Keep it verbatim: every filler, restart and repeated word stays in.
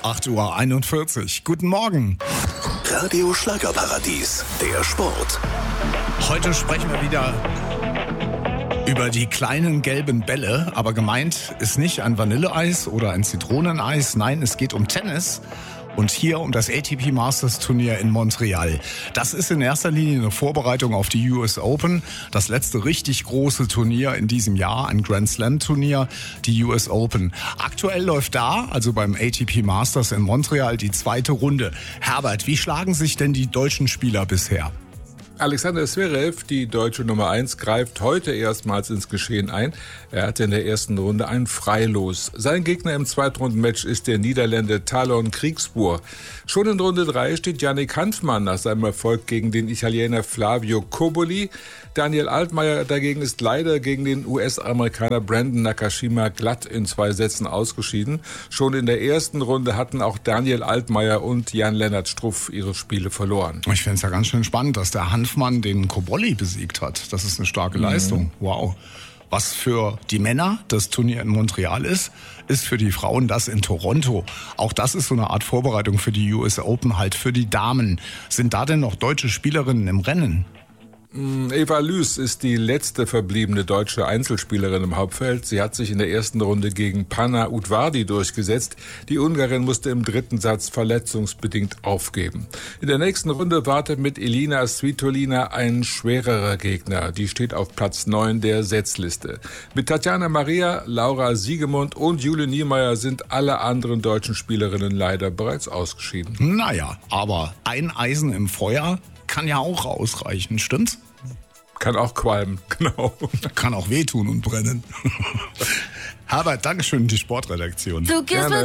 acht Uhr einundvierzig. Guten Morgen. Radio Schlagerparadies, der Sport. Heute sprechen wir wieder über die kleinen gelben Bälle, aber gemeint ist nicht ein Vanilleeis oder ein Zitroneneis. Nein, es geht um Tennis. Und hier um das A T P Masters Turnier in Montreal. Das ist in erster Linie eine Vorbereitung auf die U S Open. Das letzte richtig große Turnier in diesem Jahr, ein Grand Slam Turnier, die U S Open. Aktuell läuft da, also beim A T P Masters in Montreal, die zweite Runde. Herbert, wie schlagen sich denn die deutschen Spieler bisher? Alexander Zverev, die deutsche Nummer eins, greift heute erstmals ins Geschehen ein. Er hatte in der ersten Runde ein Freilos. Sein Gegner im Zweitrundenmatch ist der Niederländer Talon Griekspoor. Schon in Runde drei steht Yannick Hanfmann nach seinem Erfolg gegen den Italiener Flavio Cobolli. Daniel Altmaier dagegen ist leider gegen den U S-Amerikaner Brandon Nakashima glatt in zwei Sätzen ausgeschieden. Schon in der ersten Runde hatten auch Daniel Altmaier und Jan-Lennart Struff ihre Spiele verloren. Ich finde es ja ganz schön spannend, dass der Hanfmann den Cobolli besiegt hat. Das ist eine starke Leistung. Wow. Was für die Männer das Turnier in Montreal ist, ist für die Frauen das in Toronto. Auch das ist so eine Art Vorbereitung für die U S Open, halt für die Damen. Sind da denn noch deutsche Spielerinnen im Rennen? Eva Lüß ist die letzte verbliebene deutsche Einzelspielerin im Hauptfeld. Sie hat sich in der ersten Runde gegen Panna Udvardi durchgesetzt. Die Ungarin musste im dritten Satz verletzungsbedingt aufgeben. In der nächsten Runde wartet mit Elina Svitolina ein schwererer Gegner. Die steht auf Platz neun der Setzliste. Mit Tatjana Maria, Laura Siegemund und Jule Niemeyer sind alle anderen deutschen Spielerinnen leider bereits ausgeschieden. Naja, aber ein Eisen im Feuer kann ja auch ausreichen, stimmt's? Kann auch qualmen, genau. Kann auch wehtun und brennen. Herbert, Dankeschön, die Sportredaktion. Du gibst mir